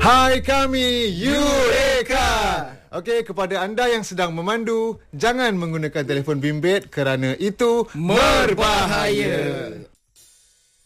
Hai kami Eureka. Okey, kepada anda yang sedang memandu, jangan menggunakan telefon bimbit kerana itu berbahaya.